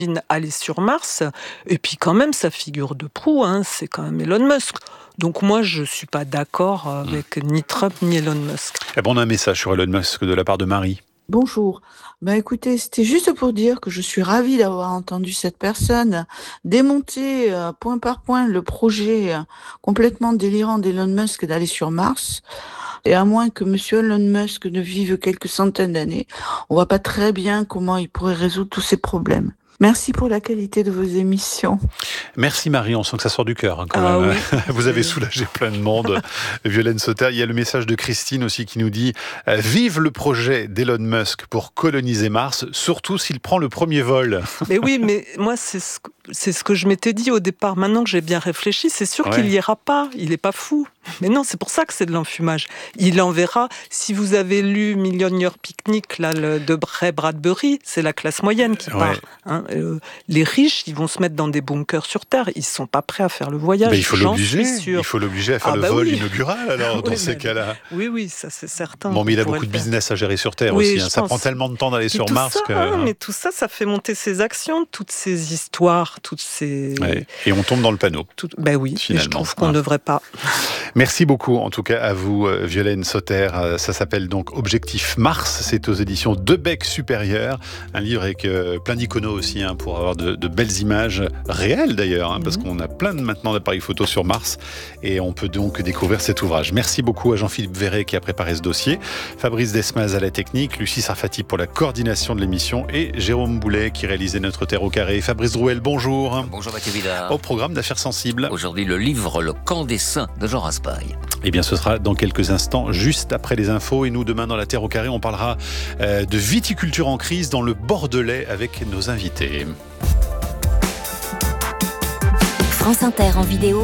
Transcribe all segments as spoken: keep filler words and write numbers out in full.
aller sur Mars. Et puis quand même, sa figure de proue, hein, c'est quand même Elon Musk. Donc moi, je ne suis pas d'accord avec mmh. ni Trump ni Elon Musk. Eh ben, on a un message sur Elon Musk de la part de Marie. Bonjour. Ben écoutez, c'était juste pour dire que je suis ravie d'avoir entendu cette personne démonter euh, point par point le projet euh, complètement délirant d'Elon Musk d'aller sur Mars. Et à moins que monsieur Elon Musk ne vive quelques centaines d'années, on voit pas très bien comment il pourrait résoudre tous ces problèmes. Merci pour la qualité de vos émissions. Merci Marie, on sent que ça sort du cœur hein, quand ah même. Oui. Vous avez soulagé plein de monde. Violaine Sauter, il y a le message de Christine aussi qui nous dit euh, « Vive le projet d'Elon Musk pour coloniser Mars, surtout s'il prend le premier vol. » Mais oui, mais moi c'est ce, c'est ce que je m'étais dit au départ. Maintenant que j'ai bien réfléchi, c'est sûr ouais. qu'il n'y ira pas. Il n'est pas fou. Mais non, c'est pour ça que c'est de l'enfumage. Il enverra, si vous avez lu Millionaire Picnic là, le, de Ray Bradbury, c'est la classe moyenne qui part. Ouais. Hein, euh, les riches, ils vont se mettre dans des bunkers sur Terre. Ils ne sont pas prêts à faire le voyage. Mais il faut J'en l'obliger. suis sûre. Il faut l'obliger à faire ah le bah vol oui. inaugural alors oui, dans ces cas-là. Oui, oui, ça c'est certain. Bon, mais il a beaucoup de business à gérer sur Terre oui, aussi. Hein. Ça prend tellement de temps d'aller sur Mars. Ça, que... hein, mais tout ça, ça fait monter ses actions, toutes ces histoires, toutes ces... Ouais. Et on tombe dans le panneau. Tout... Ben oui, je trouve qu'on ne ah. devrait pas. Merci beaucoup, en tout cas, à vous, Violaine Sauter. Ça s'appelle donc Objectif Mars. C'est aux éditions De Bec Supérieur. Un livre avec euh, plein d'iconos aussi, hein, pour avoir de, de belles images réelles d'ailleurs, hein, mmh. parce qu'on a plein de, maintenant d'appareils photos sur Mars. Et on peut donc découvrir cet ouvrage. Merci beaucoup à Jean-Philippe Verret qui a préparé ce dossier. Fabrice Desmaz à la technique, Lucie Sarfati pour la coordination de l'émission et Jérôme Boulet qui réalisait notre Terre au carré. Fabrice Drouel, bonjour. Bonjour Mathieu Vidard. Au programme d'Affaires sensibles. Aujourd'hui, le livre Le camp des saints de Jean Raspail. Eh bien, ce sera dans quelques instants, juste après les infos. Et nous, demain, dans la Terre au carré, on parlera euh, de viticulture en crise dans le Bordelais avec nos invités. France Inter en vidéo.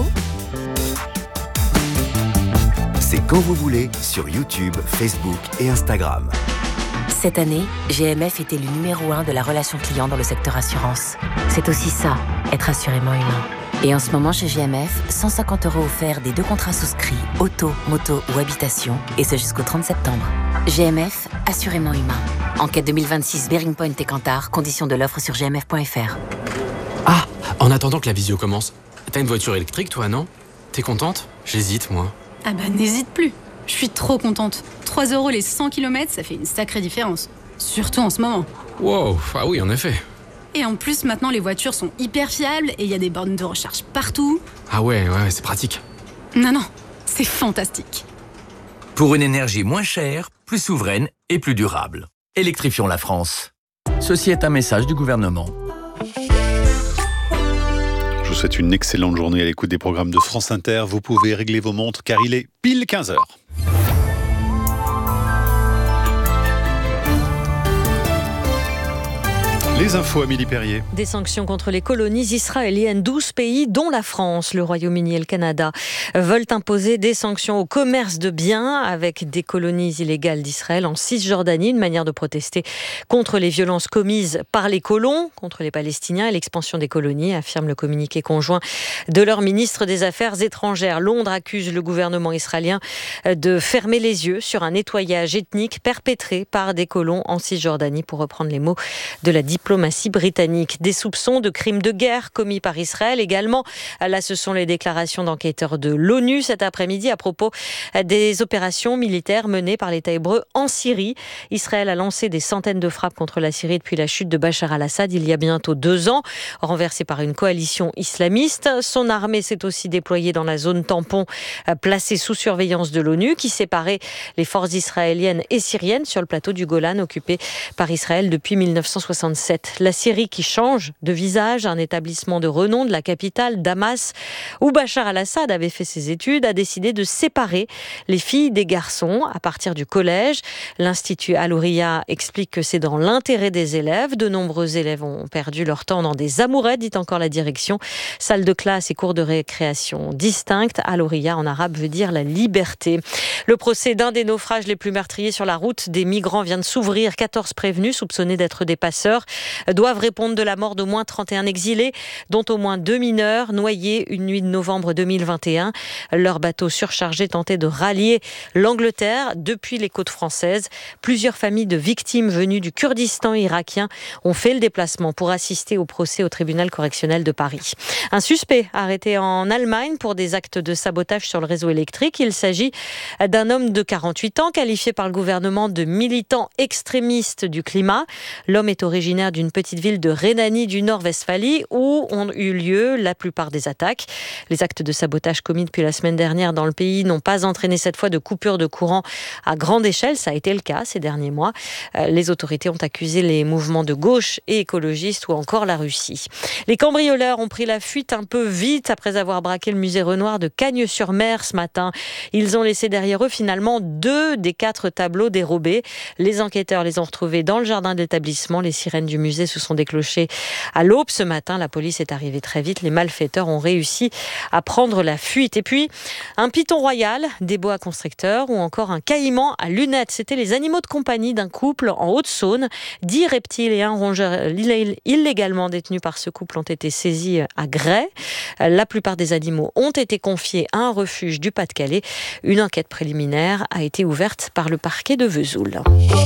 C'est quand vous voulez sur YouTube, Facebook et Instagram. Cette année, G M F est élu numéro un de la relation client dans le secteur assurance. C'est aussi ça, être assurément humain. Et en ce moment, chez G M F, cent cinquante euros offerts des deux contrats souscrits, auto, moto ou habitation, et ce jusqu'au trente septembre. G M F, assurément humain. Enquête deux mille vingt-six, Bearing Point et Kantar, conditions de l'offre sur g m f point f r. Ah, en attendant que la visio commence, t'as une voiture électrique toi, non? T'es contente? J'hésite, moi. Ah bah n'hésite plus, je suis trop contente. trois euros les cent kilomètres, ça fait une sacrée différence. Surtout en ce moment. Wow, ah oui, en effet. Et en plus, maintenant, les voitures sont hyper fiables et il y a des bornes de recharge partout. Ah ouais, ouais, c'est pratique. Non, non, c'est fantastique. Pour une énergie moins chère, plus souveraine et plus durable. Électrifions la France. Ceci est un message du gouvernement. Je vous souhaite une excellente journée à l'écoute des programmes de France Inter. Vous pouvez régler vos montres car il est pile quinze heures. Les infos, Amélie Perrier. Des sanctions contre les colonies israéliennes. douze pays, dont la France, le Royaume-Uni et le Canada, veulent imposer des sanctions au commerce de biens avec des colonies illégales d'Israël en Cisjordanie. Une manière de protester contre les violences commises par les colons, contre les Palestiniens et l'expansion des colonies, affirme le communiqué conjoint de leur ministre des Affaires étrangères. Londres accuse le gouvernement israélien de fermer les yeux sur un nettoyage ethnique perpétré par des colons en Cisjordanie, pour reprendre les mots de la diplomatie. diplomatie britannique. Des soupçons de crimes de guerre commis par Israël également. Là, ce sont les déclarations d'enquêteurs de l'ONU cet après-midi à propos des opérations militaires menées par l'État hébreu en Syrie. Israël a lancé des centaines de frappes contre la Syrie depuis la chute de Bachar al-Assad il y a bientôt deux ans, renversé par une coalition islamiste. Son armée s'est aussi déployée dans la zone tampon placée sous surveillance de l'ONU qui séparait les forces israéliennes et syriennes sur le plateau du Golan occupé par Israël depuis mille neuf cent soixante-sept. La Syrie qui change de visage, un établissement de renom de la capitale, Damas, où Bachar al-Assad avait fait ses études, a décidé de séparer les filles des garçons à partir du collège. L'Institut Al-Houriya explique que c'est dans l'intérêt des élèves. De nombreux élèves ont perdu leur temps dans des amourettes, dit encore la direction. Salle de classe et cours de récréation distinctes. Al-Houriya en arabe veut dire la liberté. Le procès d'un des naufrages les plus meurtriers sur la route des migrants vient de s'ouvrir. quatorze prévenus soupçonnés d'être des passeurs doivent répondre de la mort d'au moins trente et un exilés, dont au moins deux mineurs noyés une nuit de novembre deux mille vingt et un. Leur bateau surchargé tentait de rallier l'Angleterre depuis les côtes françaises. Plusieurs familles de victimes venues du Kurdistan irakien ont fait le déplacement pour assister au procès au tribunal correctionnel de Paris. Un suspect arrêté en Allemagne pour des actes de sabotage sur le réseau électrique. Il s'agit d'un homme de quarante-huit ans qualifié par le gouvernement de militant extrémiste du climat. L'homme est originaire d'une petite ville de Rhénanie du Nord-Westphalie où ont eu lieu la plupart des attaques. Les actes de sabotage commis depuis la semaine dernière dans le pays n'ont pas entraîné cette fois de coupure de courant à grande échelle. Ça a été le cas ces derniers mois. Les autorités ont accusé les mouvements de gauche et écologistes ou encore la Russie. Les cambrioleurs ont pris la fuite un peu vite après avoir braqué le musée Renoir de Cagnes-sur-Mer ce matin. Ils ont laissé derrière eux finalement deux des quatre tableaux dérobés. Les enquêteurs les ont retrouvés dans le jardin de l'établissement. Les sirènes du musée se sont déclenchées à l'aube ce matin. La police est arrivée très vite. Les malfaiteurs ont réussi à prendre la fuite. Et puis, un python royal, des boa constricteurs ou encore un caïman à lunettes. C'était les animaux de compagnie d'un couple en Haute-Saône. Dix reptiles et un rongeur illégalement détenus par ce couple ont été saisis à Gray. La plupart des animaux ont été confiés à un refuge du Pas-de-Calais. Une enquête préliminaire a été ouverte par le parquet de Vesoul.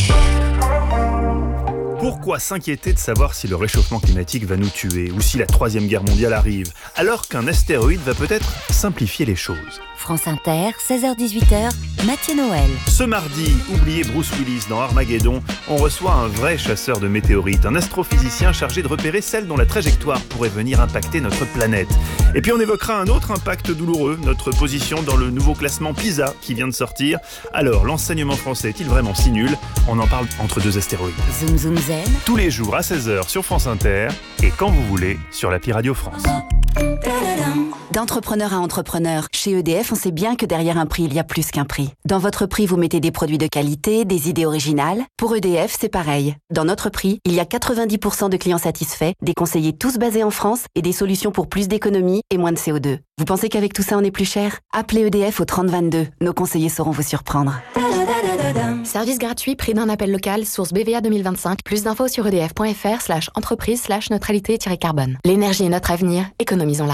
Pourquoi s'inquiéter de savoir si le réchauffement climatique va nous tuer ou si la troisième guerre mondiale arrive, alors qu'un astéroïde va peut-être simplifier les choses? France Inter, seize heures dix-huit heures, Mathieu Noël. Ce mardi, oubliez Bruce Willis dans Armageddon, on reçoit un vrai chasseur de météorites, un astrophysicien chargé de repérer celles dont la trajectoire pourrait venir impacter notre planète. Et puis on évoquera un autre impact douloureux, notre position dans le nouveau classement PISA qui vient de sortir. Alors, l'enseignement français est-il vraiment si nul? On en parle entre deux astéroïdes. Zoom Zoom Zen. Tous les jours à seize heures sur France Inter et quand vous voulez sur l'appli Radio France. D'entrepreneur à entrepreneur, chez E D F, on sait bien que derrière un prix, il y a plus qu'un prix. Dans votre prix, vous mettez des produits de qualité, des idées originales. Pour E D F, c'est pareil. Dans notre prix, il y a quatre-vingt-dix pour cent de clients satisfaits, des conseillers tous basés en France et des solutions pour plus d'économie et moins de C O deux. Vous pensez qu'avec tout ça, on est plus cher? Appelez E D F au trente vingt-deux. Nos conseillers sauront vous surprendre. Service gratuit, prix d'un appel local, source B V A deux mille vingt-cinq. Plus d'infos sur edf.fr slash entreprise slash neutralité-carbone. L'énergie est notre avenir, économisons-la.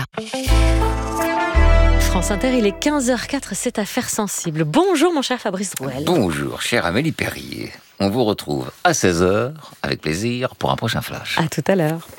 France Inter, il est quinze heures zéro quatre, c'est Affaires sensibles. Bonjour mon cher Fabrice Drouel. Bonjour chère Amélie Perrier. On vous retrouve à seize heures, avec plaisir, pour un prochain flash. À tout à l'heure.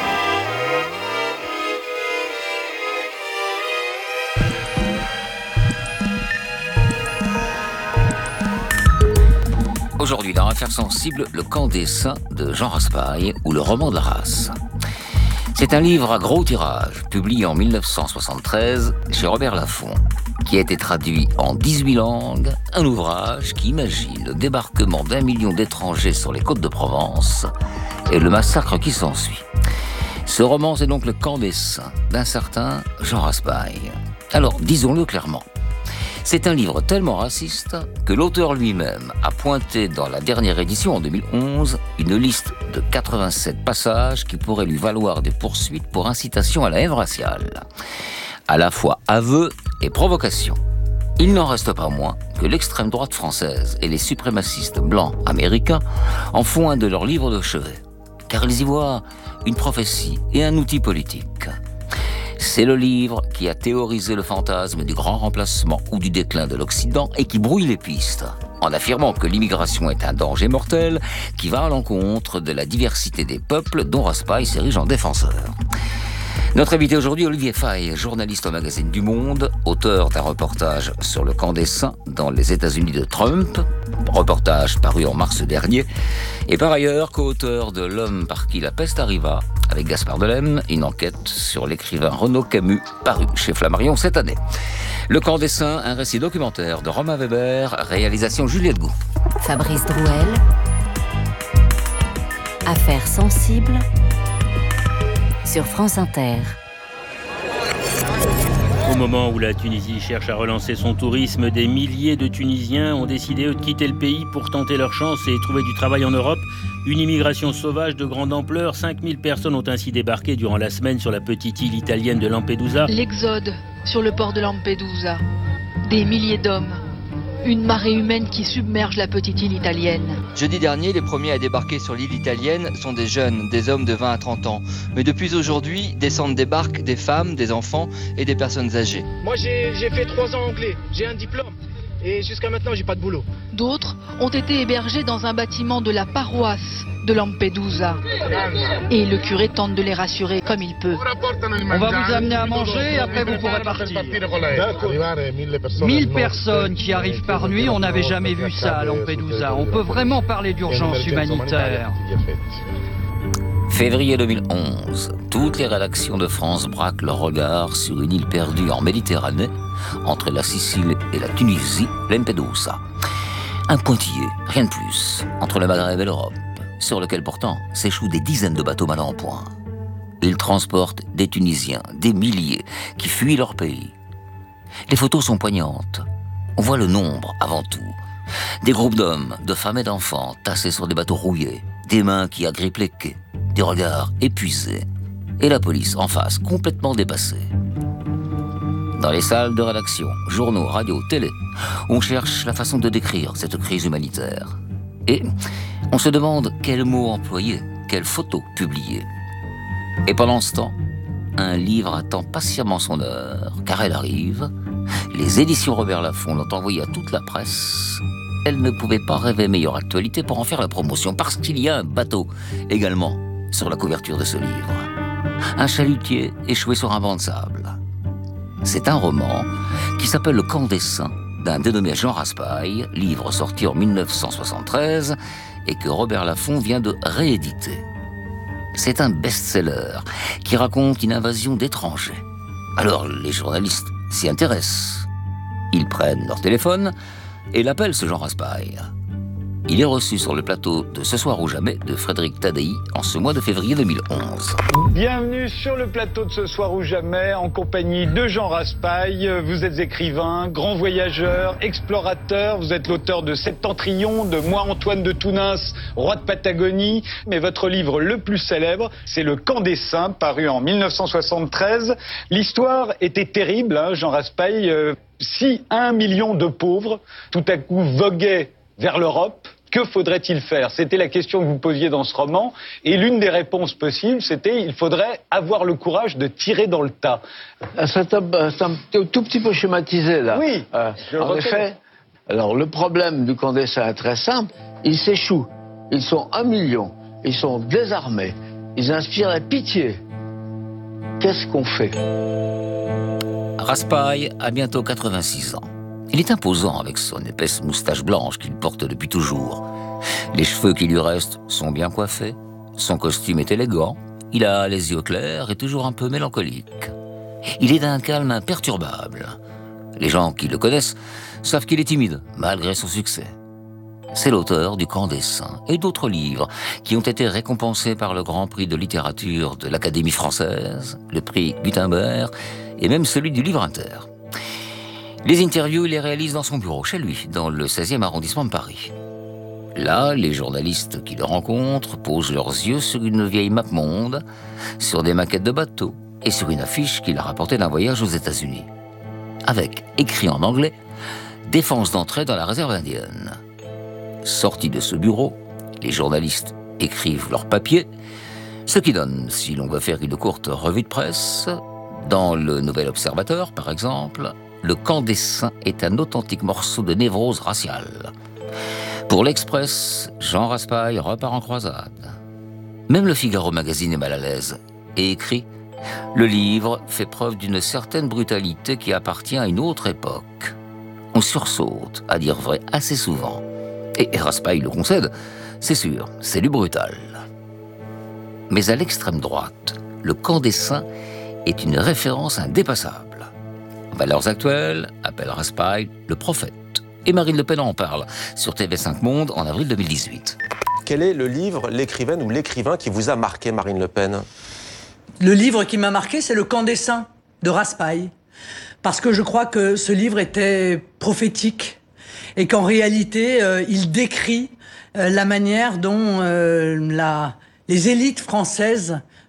Aujourd'hui, dans Affaires sensibles, le camp des saints de Jean Raspail ou le roman de la race. C'est un livre à gros tirage, publié en mille neuf cent soixante-treize chez Robert Laffont, qui a été traduit en dix-huit langues, un ouvrage qui imagine le débarquement d'un million d'étrangers sur les côtes de Provence et le massacre qui s'ensuit. Ce roman, c'est donc le camp des saints d'un certain Jean Raspail. Alors, disons-le clairement, c'est un livre tellement raciste que l'auteur lui-même a pointé dans la dernière édition, en deux mille onze, une liste de quatre-vingt-sept passages qui pourraient lui valoir des poursuites pour incitation à la haine raciale. À la fois aveu et provocation. Il n'en reste pas moins que l'extrême droite française et les suprémacistes blancs américains en font un de leurs livres de chevet, car ils y voient une prophétie et un outil politique. C'est le livre qui a théorisé le fantasme du grand remplacement ou du déclin de l'Occident et qui brouille les pistes, en affirmant que l'immigration est un danger mortel qui va à l'encontre de la diversité des peuples dont Raspail s'érige en défenseur. Notre invité aujourd'hui, Olivier Faye, journaliste au magazine Du Monde, auteur d'un reportage sur le camp des saints dans les États-Unis de Trump, reportage paru en mars dernier, et par ailleurs co-auteur de L'homme par qui la peste arriva, avec Gaspard Delem, une enquête sur l'écrivain Renaud Camus, paru chez Flammarion cette année. Le camp des saints, un récit documentaire de Romain Weber, réalisation Juliette Gou. Fabrice Drouel. Affaires sensibles sur France Inter. Au moment où la Tunisie cherche à relancer son tourisme, des milliers de Tunisiens ont décidé de quitter le pays pour tenter leur chance et trouver du travail en Europe. Une immigration sauvage de grande ampleur, cinq mille personnes ont ainsi débarqué durant la semaine sur la petite île italienne de Lampedusa. L'exode sur le port de Lampedusa, des milliers d'hommes, Une marée humaine qui submerge la petite île italienne. Jeudi dernier, les premiers à débarquer sur l'île italienne sont des jeunes, des hommes de vingt à trente ans. Mais depuis aujourd'hui, descendent des barques des femmes, des enfants et des personnes âgées. Moi, j'ai, j'ai fait trois ans anglais, j'ai un diplôme. Et jusqu'à maintenant, j'ai pas de boulot. D'autres ont été hébergés dans un bâtiment de la paroisse de Lampedusa. Et le curé tente de les rassurer comme il peut. On va vous amener à manger et après vous pourrez partir. Mille personnes qui arrivent par nuit, on n'avait jamais vu ça à Lampedusa. On peut vraiment parler d'urgence humanitaire. Février deux mille onze, toutes les rédactions de France braquent leur regard sur une île perdue en Méditerranée, entre la Sicile et la Tunisie, Lampedusa. Un pointillé, rien de plus, entre le Maghreb et l'Europe, sur lequel pourtant s'échouent des dizaines de bateaux mal en point. Ils transportent des Tunisiens, des milliers, qui fuient leur pays. Les photos sont poignantes. On voit le nombre avant tout. Des groupes d'hommes, de femmes et d'enfants tassés sur des bateaux rouillés, des mains qui agrippent les quais, des regards épuisés, et la police en face, complètement dépassée. Dans les salles de rédaction, journaux, radio, télé, on cherche la façon de décrire cette crise humanitaire. Et on se demande quels mots employer, quelles photos publier. Et pendant ce temps, un livre attend patiemment son heure, car elle arrive. Les éditions Robert Laffont l'ont envoyé à toute la presse. Elle ne pouvait pas rêver meilleure actualité pour en faire la promotion, parce qu'il y a un bateau également sur la couverture de ce livre. Un chalutier échoué sur un banc de sable. C'est un roman qui s'appelle Le Camp des Saints, d'un dénommé Jean Raspail, livre sorti en mille neuf cent soixante-treize et que Robert Laffont vient de rééditer. C'est un best-seller qui raconte une invasion d'étrangers. Alors les journalistes s'y intéressent. Ils prennent leur téléphone et l'appellent ce Jean Raspail. Il est reçu sur le plateau de Ce soir ou jamais de Frédéric Tadei en ce mois de février deux mille onze. Bienvenue sur le plateau de Ce soir ou jamais en compagnie de Jean Raspail. Vous êtes écrivain, grand voyageur, explorateur. Vous êtes l'auteur de Septentrion, de Moi Antoine de Tounins, roi de Patagonie. Mais votre livre le plus célèbre, c'est Le Camp des Saints, paru en mille neuf cent soixante-treize. L'histoire était terrible, hein, Jean Raspail. Euh, si un million de pauvres, tout à coup, voguaient vers l'Europe, que faudrait-il faire? C'était la question que vous posiez dans ce roman. Et l'une des réponses possibles, c'était il faudrait avoir le courage de tirer dans le tas. C'est un, un tout petit peu schématisé, là. Oui, euh, En effet, alors le problème du Camp des Saints est très simple. Ils s'échouent. Ils sont un million. Ils sont désarmés. Ils inspirent la pitié. Qu'est-ce qu'on fait? Raspail a bientôt quatre-vingt-six ans. Il est imposant avec son épaisse moustache blanche qu'il porte depuis toujours. Les cheveux qui lui restent sont bien coiffés, son costume est élégant, il a les yeux clairs et toujours un peu mélancolique. Il est d'un calme imperturbable. Les gens qui le connaissent savent qu'il est timide, malgré son succès. C'est l'auteur du Camp des Saints et d'autres livres qui ont été récompensés par le Grand Prix de littérature de l'Académie française, le prix Gutenberg et même celui du Livre Inter. Les interviews, il les réalise dans son bureau, chez lui, dans le seizième arrondissement de Paris. Là, les journalistes qui le rencontrent posent leurs yeux sur une vieille map monde, sur des maquettes de bateaux et sur une affiche qu'il a rapportée d'un voyage aux États-Unis. Avec, écrit en anglais, « Défense d'entrée dans la réserve indienne ». Sortis de ce bureau, les journalistes écrivent leurs papiers, ce qui donne, si l'on veut faire une courte revue de presse, dans le Nouvel Observateur, par exemple, Le Camp des Saints est un authentique morceau de névrose raciale. Pour l'Express, Jean Raspail repart en croisade. Même le Figaro magazine est mal à l'aise et écrit « Le livre fait preuve d'une certaine brutalité qui appartient à une autre époque. On sursaute, à dire vrai, assez souvent. Et Raspail le concède, c'est sûr, c'est du brutal. » Mais à l'extrême droite, Le Camp des Saints est une référence indépassable. Valeurs actuelles appelle Raspail le prophète. Et Marine Le Pen en parle sur T V cinq Monde en avril deux mille dix-huit. Quel est le livre, l'écrivaine ou l'écrivain qui vous a marqué, Marine Le Pen? Le livre qui m'a marqué, c'est Le Camp des Saints de Raspail. Parce que je crois que ce livre était prophétique et qu'en réalité, euh, il décrit euh, la manière dont euh, la, les élites françaises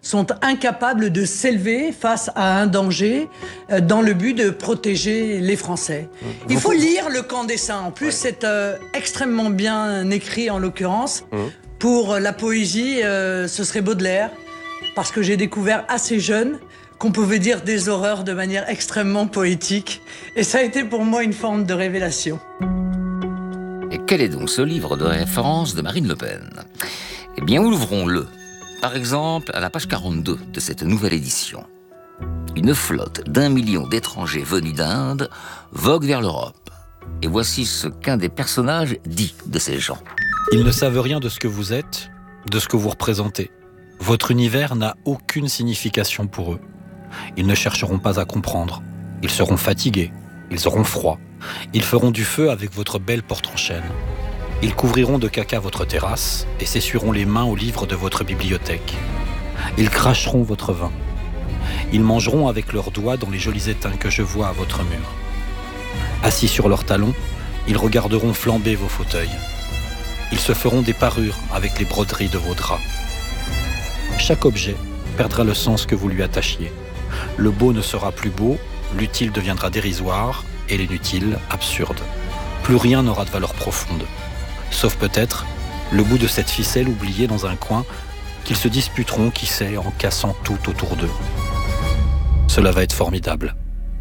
sont incapables de s'élever face à un danger euh, dans le but de protéger les Français. Il faut lire Le Camp des Saints. En plus, ouais. c'est euh, extrêmement bien écrit en l'occurrence. Mmh. Pour la poésie, euh, ce serait Baudelaire, parce que j'ai découvert assez jeune qu'on pouvait dire des horreurs de manière extrêmement poétique. Et ça a été pour moi une forme de révélation. Et quel est donc ce livre de référence de Marine Le Pen ? Eh bien, ouvrons-le. Par exemple, à la page quarante-deux de cette nouvelle édition. Une flotte d'un million d'étrangers venus d'Inde vogue vers l'Europe. Et voici ce qu'un des personnages dit de ces gens. Ils ne savent rien de ce que vous êtes, de ce que vous représentez. Votre univers n'a aucune signification pour eux. Ils ne chercheront pas à comprendre. Ils seront fatigués, ils auront froid. Ils feront du feu avec votre belle porte en chêne. Ils couvriront de caca votre terrasse et s'essuieront les mains aux livres de votre bibliothèque. Ils cracheront votre vin. Ils mangeront avec leurs doigts dans les jolis étains que je vois à votre mur. Assis sur leurs talons, ils regarderont flamber vos fauteuils. Ils se feront des parures avec les broderies de vos draps. Chaque objet perdra le sens que vous lui attachiez. Le beau ne sera plus beau, l'utile deviendra dérisoire et l'inutile absurde. Plus rien n'aura de valeur profonde. Sauf peut-être le bout de cette ficelle oubliée dans un coin qu'ils se disputeront, qui sait, en cassant tout autour d'eux. Cela va être formidable.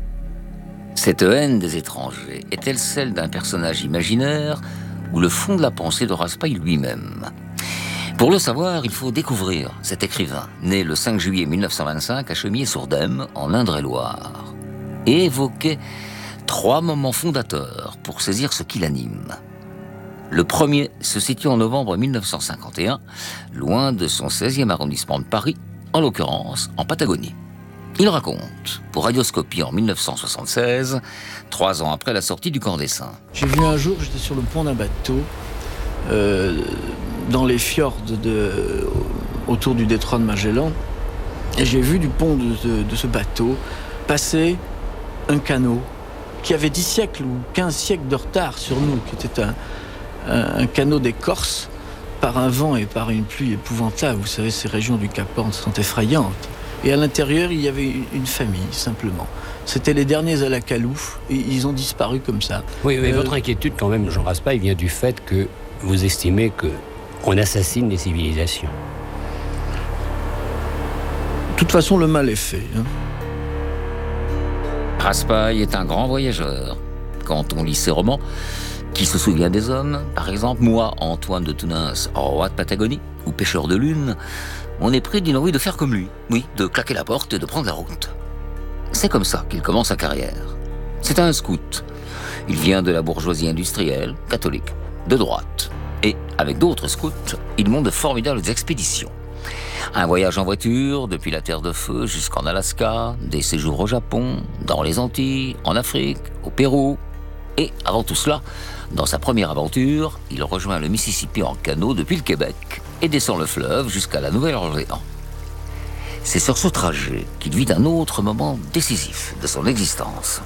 Cette haine des étrangers est-elle celle d'un personnage imaginaire ou le fond de la pensée de Raspail lui-même ? Pour le savoir, il faut découvrir cet écrivain, né le cinq juillet mille neuf cent vingt-cinq à Chemillé-sur-Dème, en Indre-et-Loire, et évoquer trois moments fondateurs pour saisir ce qui l'anime. Le premier se situe en novembre mille neuf cent cinquante et un, loin de son seizième arrondissement de Paris, en l'occurrence en Patagonie. Il raconte, pour Radioscopie en mille neuf cent soixante-seize, trois ans après la sortie du Camp des Saints. J'ai vu un jour, j'étais sur le pont d'un bateau, euh, dans les fjords de, autour du détroit de Magellan, et j'ai vu du pont de, de, de ce bateau passer un canot qui avait dix siècles ou quinze siècles de retard sur nous, qui était un, un, un canot d'écorce par un vent et par une pluie épouvantable. Vous savez, ces régions du Cap Horn sont effrayantes. Et à l'intérieur, il y avait une famille, simplement. C'était les derniers à la calouffe, et ils ont disparu comme ça. Oui, mais euh... votre inquiétude, quand même, Jean Raspail, vient du fait que vous estimez qu'on assassine les civilisations. De toute façon, le mal est fait. Hein. Raspail est un grand voyageur. Quand on lit ses romans, Qui se souvient des hommes, par exemple, moi, Antoine de Tounens, roi de Patagonie, ou pêcheur de lune, on est pris d'une envie de faire comme lui, oui, de claquer la porte et de prendre la route. C'est comme ça qu'il commence sa carrière. C'est un scout. Il vient de la bourgeoisie industrielle, catholique, de droite. Et, avec d'autres scouts, il monte de formidables expéditions. Un voyage en voiture, depuis la Terre de Feu jusqu'en Alaska, des séjours au Japon, dans les Antilles, en Afrique, au Pérou. Et, avant tout cela, dans sa première aventure, il rejoint le Mississippi en canot depuis le Québec et descend le fleuve jusqu'à la Nouvelle-Orléans. C'est sur ce trajet qu'il vit un autre moment décisif de son existence.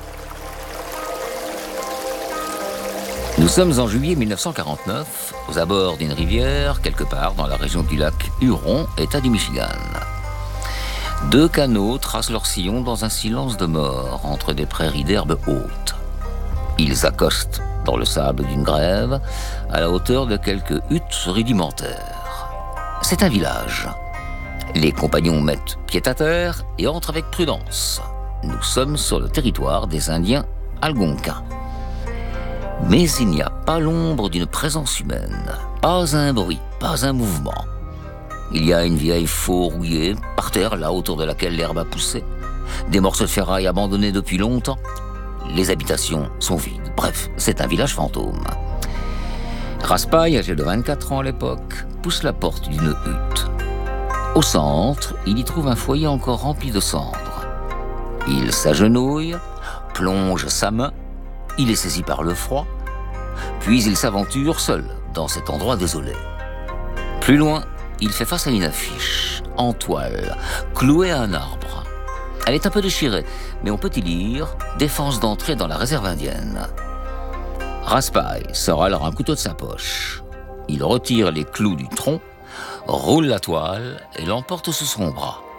Nous sommes en juillet mille neuf cent quarante-neuf, aux abords d'une rivière, quelque part dans la région du lac Huron, État du Michigan. Deux canots tracent leur sillon dans un silence de mort entre des prairies d'herbes hautes. Ils accostent dans le sable d'une grève, à la hauteur de quelques huttes rudimentaires. C'est un village. Les compagnons mettent pied à terre et entrent avec prudence. Nous sommes sur le territoire des Indiens algonquins. Mais il n'y a pas l'ombre d'une présence humaine, pas un bruit, pas un mouvement. Il y a une vieille faux rouillée, par terre, là autour de laquelle l'herbe a poussé, des morceaux de ferraille abandonnés depuis longtemps. Les habitations sont vides. Bref, c'est un village fantôme. Raspail, âgé de vingt-quatre ans à l'époque, pousse la porte d'une hutte. Au centre, il y trouve un foyer encore rempli de cendres. Il s'agenouille, plonge sa main, il est saisi par le froid, puis il s'aventure seul dans cet endroit désolé. Plus loin, il fait face à une affiche, en toile, clouée à un arbre. Elle est un peu déchirée, mais on peut y lire « Défense d'entrée dans la réserve indienne ». Raspail sort alors un couteau de sa poche. Il retire les clous du tronc, roule la toile et l'emporte sous son bras.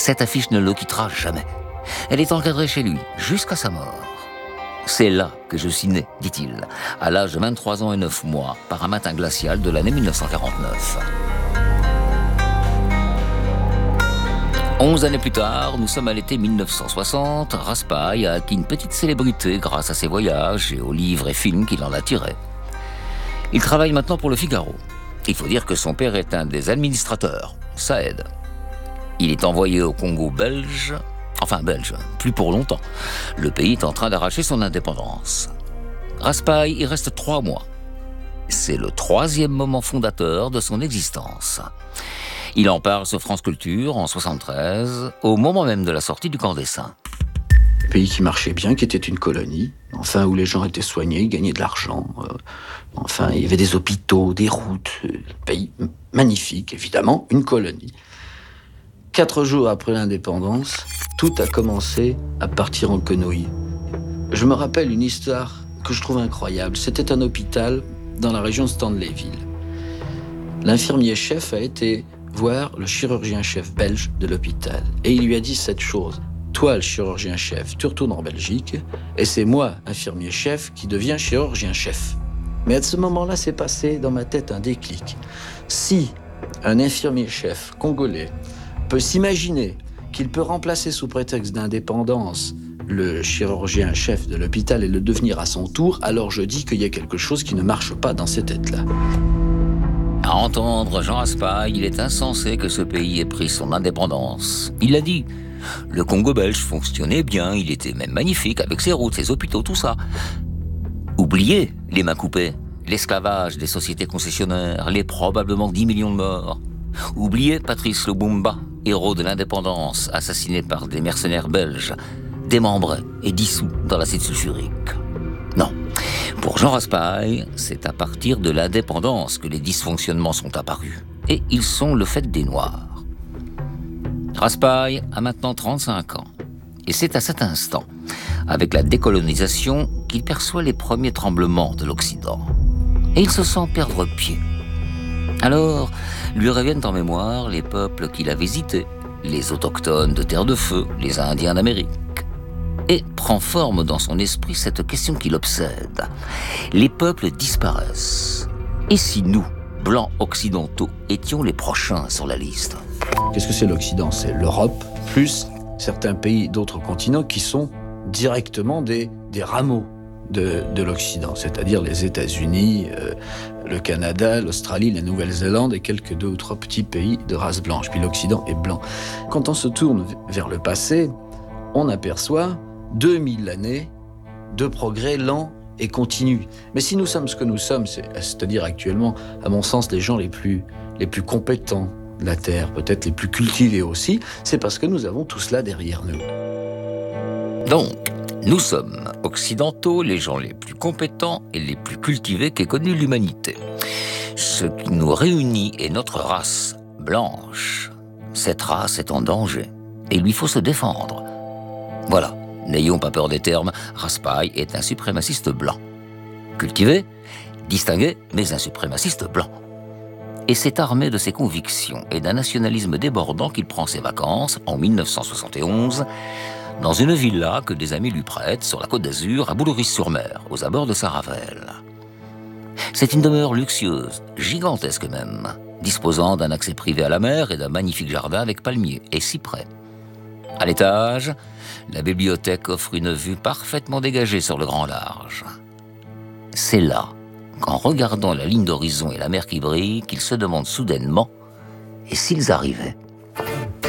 Cette affiche ne le quittera jamais. Elle est encadrée chez lui, jusqu'à sa mort. C'est là que je suis né, dit-il, à l'âge de vingt-trois ans et neuf mois, par un matin glacial de l'année mille neuf cent quarante-neuf. Onze années plus tard, nous sommes à l'été mille neuf cent soixante, Raspail a acquis une petite célébrité grâce à ses voyages et aux livres et films qu'il en a tirés. Il travaille maintenant pour le Figaro. Il faut dire que son père est un des administrateurs, ça aide. Il est envoyé au Congo belge, enfin belge, plus pour longtemps. Le pays est en train d'arracher son indépendance. Raspail y reste trois mois. C'est le troisième moment fondateur de son existence. Il en parle sur France Culture en soixante-treize, au moment même de la sortie du Camp des Saints. Pays qui marchait bien, qui était une colonie, enfin où les gens étaient soignés, ils gagnaient de l'argent. Euh, enfin, il y avait des hôpitaux, des routes, euh, pays magnifique, évidemment, une colonie. Quatre jours après l'indépendance, tout a commencé à partir en quenouille. Je me rappelle une histoire que je trouve incroyable. C'était un hôpital dans la région de Stanleyville. L'infirmier-chef a été voir le chirurgien-chef belge de l'hôpital. Et il lui a dit cette chose. Toi, le chirurgien-chef, tu retournes en Belgique, et c'est moi, infirmier-chef, qui deviens chirurgien-chef. Mais à ce moment-là, s'est passé dans ma tête un déclic. Si un infirmier-chef congolais peut s'imaginer qu'il peut remplacer sous prétexte d'indépendance le chirurgien-chef de l'hôpital et le devenir à son tour, alors je dis qu'il y a quelque chose qui ne marche pas dans ces têtes-là. À entendre Jean Raspail, il est insensé que ce pays ait pris son indépendance. Il l'a dit, le Congo belge fonctionnait bien, il était même magnifique avec ses routes, ses hôpitaux, tout ça. Oubliez les mains coupées, l'esclavage des sociétés concessionnaires, les probablement dix millions de morts. Oubliez Patrice Lumumba, héros de l'indépendance, assassiné par des mercenaires belges, démembré et dissous dans l'acide sulfurique. Non. Pour Jean Raspail, c'est à partir de l'indépendance que les dysfonctionnements sont apparus. Et ils sont le fait des Noirs. Raspail a maintenant trente-cinq ans. Et c'est à cet instant, avec la décolonisation, qu'il perçoit les premiers tremblements de l'Occident. Et il se sent perdre pied. Alors, lui reviennent en mémoire les peuples qu'il a visités, les autochtones de Terre de Feu, les Indiens d'Amérique. Et prend forme dans son esprit cette question qui l'obsède. Les peuples disparaissent. Et si nous, blancs occidentaux, étions les prochains sur la liste? Qu'est-ce que c'est l'Occident? C'est l'Europe, plus certains pays d'autres continents qui sont directement des, des rameaux de, de l'Occident, c'est-à-dire les États-Unis, euh, le Canada, l'Australie, la Nouvelle-Zélande et quelques deux ou trois petits pays de race blanche. Puis l'Occident est blanc. Quand on se tourne vers le passé, on aperçoit deux mille années de progrès lents et continus. Mais si nous sommes ce que nous sommes, c'est-à-dire actuellement, à mon sens, les gens les plus, les plus compétents de la Terre, peut-être les plus cultivés aussi, c'est parce que nous avons tout cela derrière nous. Donc, nous sommes occidentaux, les gens les plus compétents et les plus cultivés qu'ait connue l'humanité. Ce qui nous réunit est notre race blanche. Cette race est en danger et il lui faut se défendre. Voilà. N'ayons pas peur des termes, Raspail est un suprémaciste blanc. Cultivé, distingué, mais un suprémaciste blanc. Et c'est armé de ses convictions et d'un nationalisme débordant qu'il prend ses vacances, en mille neuf cent soixante et onze, dans une villa que des amis lui prêtent sur la Côte d'Azur, à Bouloris-sur-Mer, aux abords de Saint-Ravel. C'est une demeure luxueuse, gigantesque même, disposant d'un accès privé à la mer et d'un magnifique jardin avec palmiers et cyprès. À l'étage, la bibliothèque offre une vue parfaitement dégagée sur le grand large. C'est là, qu'en regardant la ligne d'horizon et la mer qui brille, qu'ils se demandent soudainement « et s'ils arrivaient ?»